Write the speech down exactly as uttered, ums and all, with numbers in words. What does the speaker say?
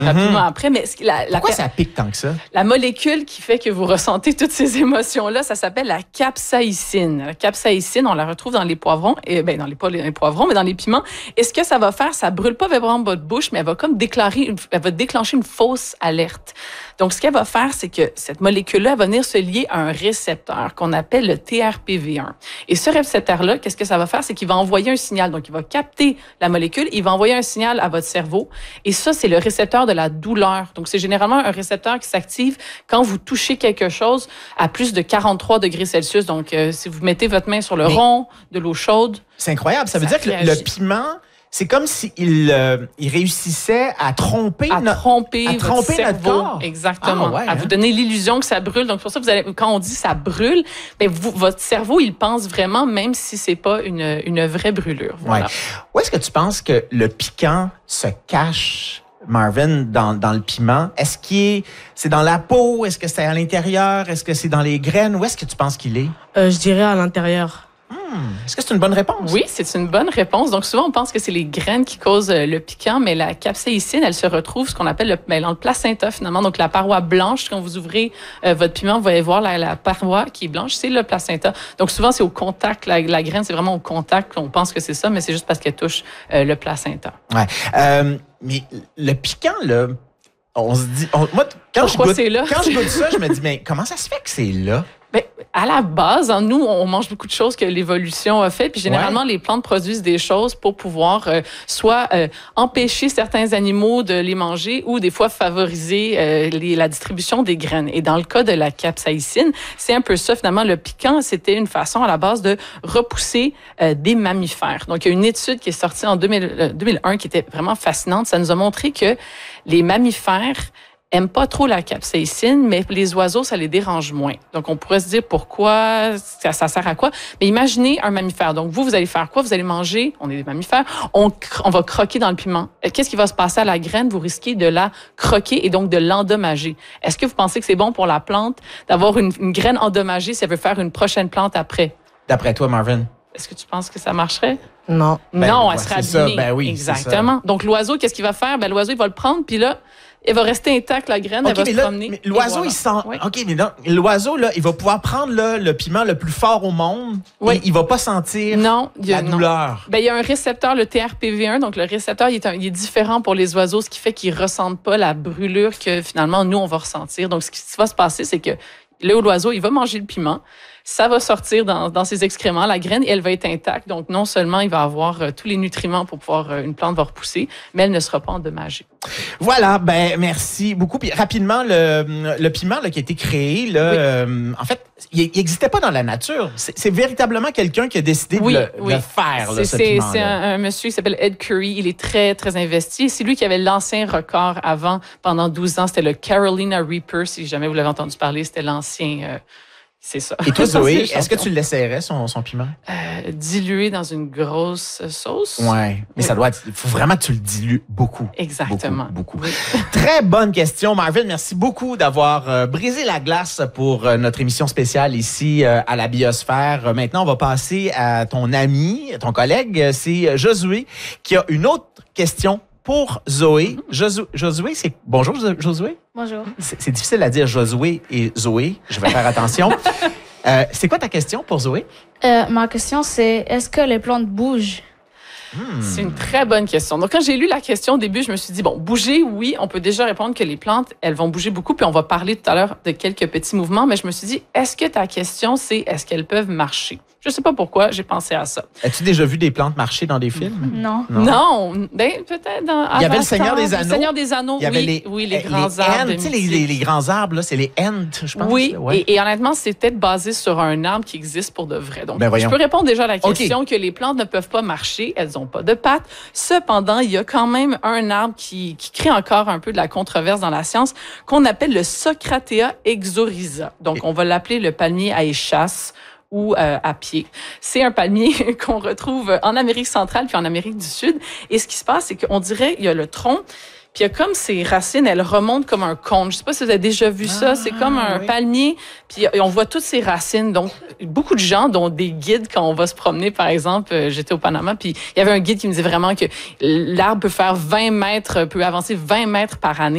rapidement Mm-hmm. après. Mais la, la, Pourquoi ça pique tant que ça? La molécule qui fait que vous ressentez toutes ces émotions-là, ça s'appelle la capsaïcine. La capsaïcine, on la retrouve dans les poivrons, et ben dans les, pas les poivrons, mais dans les piments. Et ce que ça va faire, ça brûle pas vraiment votre bouche, mais elle va comme déclarer, une, elle va déclencher une fausse alerte. Donc, ce qu'elle va faire, c'est que cette molécule-là va venir se lier à un récepteur qu'on appelle le T R P V un. Et ce récepteur-là, qu'est-ce que ça va faire? C'est qu'il va envoyer un signal. Donc, il va capter la molécule, il va envoyer un signal à votre cerveau. Et ça, c'est le récepteur de la douleur. Donc, c'est généralement un récepteur qui s'active quand vous touchez quelque chose à plus de quarante-trois degrés Celsius. Donc, euh, si vous mettez votre main sur le Mais rond de l'eau chaude. C'est incroyable. Ça veut ça dire que le, le piment, c'est comme s'il euh, il réussissait à tromper, à no- tromper, à votre tromper cerveau. notre corps. Exactement. Ah, ouais, à hein? vous donner l'illusion que ça brûle. Donc, c'est pour ça que vous allez, quand on dit ça brûle, ben vous, votre cerveau, il pense vraiment, même si c'est pas une, une vraie brûlure. Voilà. Ouais. Où est-ce que tu penses que le piquant se cache, Marvin, dans, dans le piment? Est-ce qu'il est, c'est dans la peau? Est-ce que c'est à l'intérieur? Est-ce que c'est dans les graines? Où est-ce que tu penses qu'il est? Euh, je dirais à l'intérieur. Hmm. Est-ce que c'est une bonne réponse? Oui, c'est une bonne réponse. Donc, souvent, on pense que c'est les graines qui causent le piquant, mais la capsaïcine, elle se retrouve, ce qu'on appelle le, ben, dans le placenta, finalement. Donc, la paroi blanche, quand vous ouvrez euh, votre piment, vous allez voir la, la paroi qui est blanche, c'est le placenta. Donc, souvent, c'est au contact. La, la graine, c'est vraiment au contact qu'on pense que c'est ça, mais c'est juste parce qu'elle touche euh, le placenta. Ouais. Euh, mais le piquant, là, on se dit... On, moi, quand Pourquoi je goûte, c'est là? Quand je goûte ça, je me dis, mais comment ça se fait que c'est là? Ben, à la base, hein, nous, on mange beaucoup de choses que l'évolution a fait. Puis généralement, ouais. les plantes produisent des choses pour pouvoir euh, soit euh, empêcher certains animaux de les manger ou des fois favoriser euh, les, la distribution des graines. Et dans le cas de la capsaïcine, c'est un peu ça. Finalement, le piquant, c'était une façon à la base de repousser euh, des mammifères. Donc, il y a une étude qui est sortie en deux mille, deux mille un qui était vraiment fascinante. Ça nous a montré que les mammifères aiment pas trop la capsaïcine, mais les oiseaux, ça les dérange moins. Donc, on pourrait se dire pourquoi, ça, ça sert à quoi. Mais imaginez un mammifère. Donc, vous, vous allez faire quoi? Vous allez manger, on est des mammifères, on, on va croquer dans le piment. Qu'est-ce qui va se passer à la graine? Vous risquez de la croquer et donc de l'endommager. Est-ce que vous pensez que c'est bon pour la plante d'avoir une, une graine endommagée si elle veut faire une prochaine plante après? D'après toi, Marvin? Est-ce que tu penses que ça marcherait? Non. Ben, non, ouais, elle sera c'est abîmée. Ça. Ben oui, exactement. Donc, l'oiseau, qu'est-ce qu'il va faire? Ben, l'oiseau, il va le prendre, puis là, elle va rester intacte, la graine, okay, elle va se là, promener. Mais l'oiseau, voilà. il sent... Oui. OK, mais non, l'oiseau, là, il va pouvoir prendre là, le piment le plus fort au monde oui. et il va pas sentir non, la a, douleur. Ben, il y a un récepteur, le T R P V un, donc le récepteur, il est, un, il est différent pour les oiseaux, ce qui fait qu'ils ne ressentent pas la brûlure que finalement, nous, on va ressentir. Donc, ce qui va se passer, c'est que là où l'oiseau, il va manger le piment, ça va sortir dans, dans ses excréments, la graine, et elle va être intacte. Donc, non seulement il va avoir euh, tous les nutriments pour pouvoir, euh, une plante va repousser, mais elle ne sera pas endommagée. Voilà, ben merci beaucoup. Puis rapidement, le, le piment là, qui a été créé, là, oui. euh, en fait, il n'existait pas dans la nature. C'est, c'est véritablement quelqu'un qui a décidé oui, de, le, oui. de le faire, là, c'est, ce c'est, piment-là. C'est un, un monsieur qui s'appelle Ed Curry. Il est très, très investi. C'est lui qui avait l'ancien record avant, pendant douze ans. C'était le Carolina Reaper, si jamais vous l'avez entendu parler. C'était l'ancien... Euh, C'est ça. Et toi, Zoé, est-ce que tu le laisserais, son, son piment? Euh, dilué dans une grosse sauce. Oui, mais oui. ça doit être... Il faut vraiment que tu le dilues beaucoup. Exactement. Beaucoup, beaucoup. Oui. Très bonne question, Marvin. Merci beaucoup d'avoir euh, brisé la glace pour euh, notre émission spéciale ici euh, à la Biosphère. Euh, maintenant, on va passer à ton ami, ton collègue. C'est Josué qui a une autre question pour Zoé. Josué, Josué c'est... Bonjour, Josué. Bonjour. C'est, c'est difficile à dire Josué et Zoé. Je vais faire attention. euh, c'est quoi ta question pour Zoé? Euh, ma question, c'est est-ce que les plantes bougent? Hmm. C'est une très bonne question. Donc, quand j'ai lu la question au début, je me suis dit, bon, bouger, oui, on peut déjà répondre que les plantes, elles vont bouger beaucoup, puis on va parler tout à l'heure de quelques petits mouvements, mais je me suis dit, est-ce que ta question, c'est est-ce qu'elles peuvent marcher? Je sais pas pourquoi, j'ai pensé à ça. As-tu déjà vu des plantes marcher dans des films? Non. Non. non. Ben, peut-être dans Il y avait le Seigneur des Anneaux. Le Seigneur des Anneaux, il y avait oui. Les, oui, les les grands les arbres. Tu sais, les, les, les grands arbres, là, c'est les Ents, je pense. Oui, ouais. et, et honnêtement, c'est peut-être basé sur un arbre qui existe pour de vrai. Donc, ben je peux répondre déjà à la question okay. que les plantes ne peuvent pas marcher, elles n'ont pas de pattes. Cependant, il y a quand même un arbre qui, qui crée encore un peu de la controverse dans la science, qu'on appelle le Socratea exorhiza. Donc, on va l'appeler le palmier à échasse ou euh, à pied. C'est un palmier qu'on retrouve en Amérique centrale puis en Amérique du Sud. Et ce qui se passe, c'est qu'on dirait il y a le tronc, puis il y a comme ses racines, elles remontent comme un cône. Je sais pas si vous avez déjà vu ça. Ah, c'est comme un oui. palmier, puis on voit toutes ses racines. Donc, beaucoup de gens, dont des guides, quand on va se promener, par exemple, j'étais au Panama, puis il y avait un guide qui me disait vraiment que l'arbre peut faire vingt mètres, peut avancer vingt mètres par année.